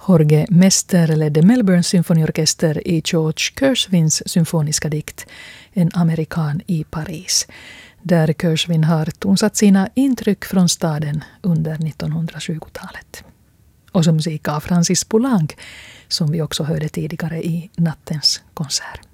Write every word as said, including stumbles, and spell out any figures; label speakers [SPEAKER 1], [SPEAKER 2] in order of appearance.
[SPEAKER 1] Jorge Mester ledde Melbourne symfoniorkester i George Gershwins symfoniska dikt En amerikan i Paris, där Gershwin har tonsatt sina intryck från staden under nittonhundratjugotalet. Och så musik av Francis Poulenc, som vi också hörde tidigare i nattens konsert.